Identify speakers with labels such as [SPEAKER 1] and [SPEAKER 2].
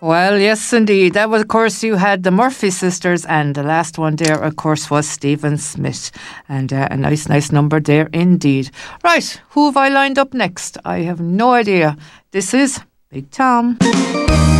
[SPEAKER 1] Well, yes, indeed. That was, of course, you had the Murphy sisters, and the last one there, of course, was Stephen Smith. And a nice number there indeed. Right, who have I lined up next? I have no idea. This is Big Tom.